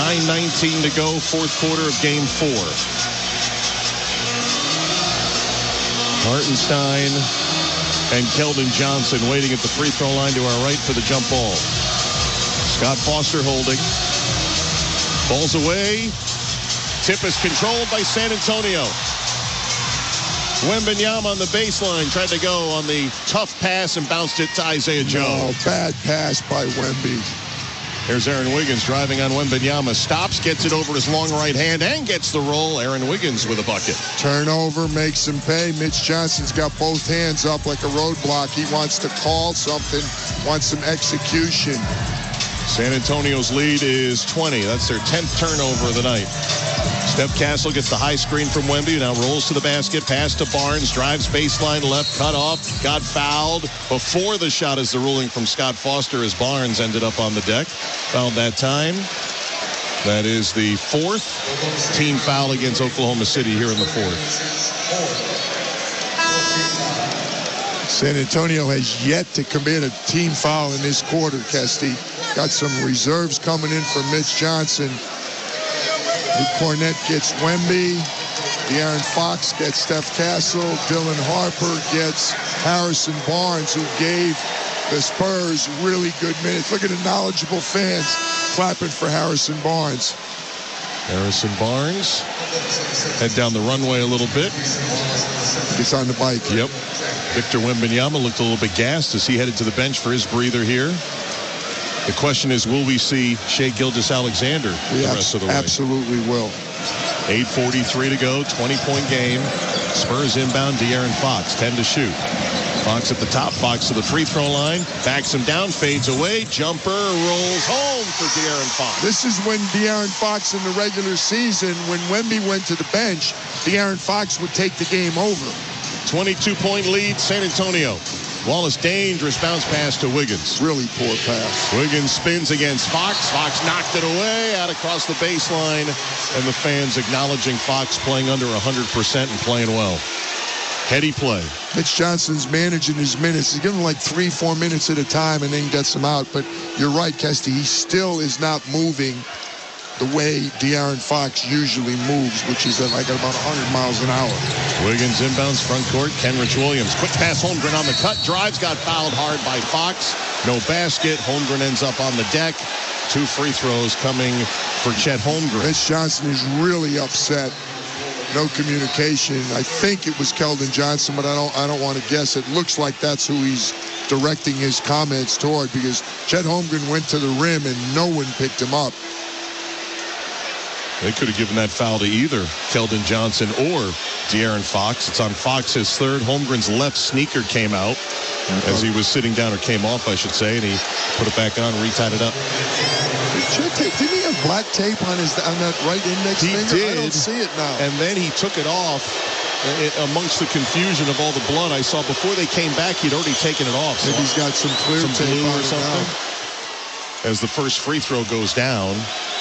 9:19 to go, fourth quarter of game 4. Hartenstein and Keldon Johnson waiting at the free throw line to our right for the jump ball. Scott Foster holding. Ball's away. Tip is controlled by San Antonio. Wembanyama on the baseline tried to go on the tough pass and bounced it to Isaiah Joe. Bad pass by Wemby. Here's Aaron Wiggins driving on Wembanyama. Stops, gets it over his long right hand, and gets the roll. Aaron Wiggins with a bucket. Turnover makes him pay. Mitch Johnson's got both hands up like a roadblock. He wants to call something, wants some execution. San Antonio's lead is 20. That's their 10th turnover of the night. Steph Castle gets the high screen from Wemby. Now rolls to the basket. Pass to Barnes. Drives baseline left. Cut off. Got fouled before the shot is the ruling from Scott Foster as Barnes ended up on the deck. Fouled that time. That is the 4th team foul against Oklahoma City here in the 4th. San Antonio has yet to commit a team foul in this quarter, Kesty. Got some reserves coming in for Mitch Johnson. Cornette gets Wemby. De'Aaron Fox gets Steph Castle. Dylan Harper gets Harrison Barnes, who gave the Spurs really good minutes. Look at the knowledgeable fans clapping for Harrison Barnes. Harrison Barnes head down the runway a little bit. Gets on the bike. Yep. Victor Wembanyama looked a little bit gassed as he headed to the bench for his breather here. The question is, will we see Shai Gilgeous-Alexander the rest of the way? Absolutely will. 8:43 to go, 20-point game. Spurs inbound, De'Aaron Fox, 10 to shoot. Fox at the top, Fox to the free throw line, backs him down, fades away, jumper, rolls home for De'Aaron Fox. This is when De'Aaron Fox in the regular season, when Wemby went to the bench, De'Aaron Fox would take the game over. 22-point lead, San Antonio. Wallace, dangerous bounce pass to Wiggins. Really poor pass. Wiggins spins against Fox. Fox knocked it away out across the baseline. And the fans acknowledging Fox playing under 100% and playing well. Heady play. Mitch Johnson's managing his minutes. He's giving him like 3-4 minutes at a time and then gets them out. But you're right, Kesty. He still is not moving the way De'Aaron Fox usually moves, which is at like about 100 miles an hour. Wiggins inbounds front court. Kenrich Williams. Quick pass. Holmgren on the cut. Drives. Got fouled hard by Fox. No basket. Holmgren ends up on the deck. 2 free throws coming for Chet Holmgren. Mitch Johnson is really upset. No communication. I think it was Keldon Johnson, but I don't want to guess. It looks like that's who he's directing his comments toward, because Chet Holmgren went to the rim and no one picked him up. They could have given that foul to either Keldon Johnson or De'Aaron Fox. It's on Fox's third. Holmgren's left sneaker came out as he was sitting down, or came off, I should say, and he put it back on and retied it up. Didn't he have black tape on that right index finger? He did. I don't see it now. And then he took it off amongst the confusion of all the blood I saw. Before they came back, he'd already taken it off. Maybe he's got some clear tape blue on or something. As the first free throw goes down,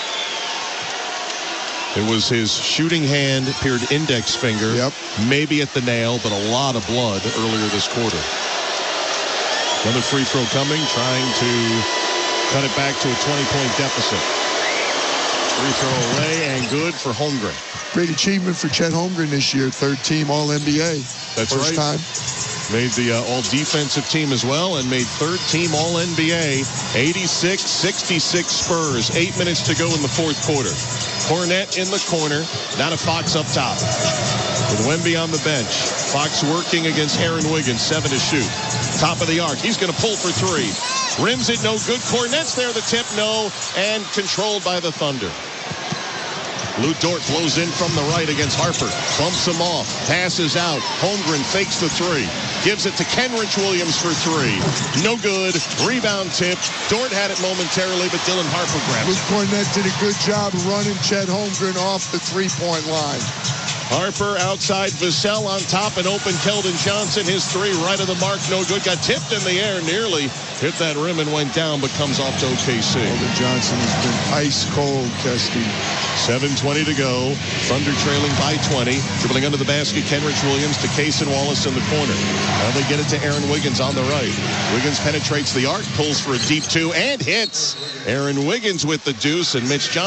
it was his shooting hand, appeared index finger, maybe at the nail, but a lot of blood earlier this quarter. Another free throw coming, trying to cut it back to a 20-point deficit. Free throw away and good for Holmgren. Great achievement for Chet Holmgren this year, third team All-NBA. That's First right. time. Made the all-defensive team as well and made third team All-NBA. 86-66 Spurs. 8 minutes to go in the fourth quarter. Cornette in the corner. Now to Fox up top. With Wemby on the bench. Fox working against Aaron Wiggins. 7 to shoot. Top of the arc. He's going to pull for 3. Rims it, no good. Cornette's there, the tip, no. And controlled by the Thunder. Lou Dort blows in from the right against Harper. Bumps him off. Passes out. Holmgren fakes the 3. Gives it to Kenrich Williams for 3. No good. Rebound tip. Dort had it momentarily, but Dylan Harper grabbed it. Luke Cornette did a good job running Chet Holmgren off the three-point line. Harper outside, Vassell on top, and open Keldon Johnson. His 3 right of the mark, no good. Got tipped in the air, nearly hit that rim and went down, but comes off to OKC. Keldon Johnson has been ice cold, Kesty. 7:20 to go. Thunder trailing by 20. Dribbling under the basket, Kenrich Williams to Cason Wallace in the corner. Now they get it to Aaron Wiggins on the right. Wiggins penetrates the arc, pulls for a deep 2, and hits. Aaron Wiggins with the deuce, and Mitch Johnson